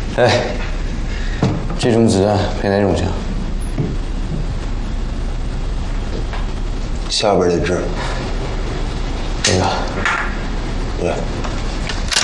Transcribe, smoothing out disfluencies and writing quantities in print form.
哎，这种子弹配哪种枪？ 下边这支， 这个。 对。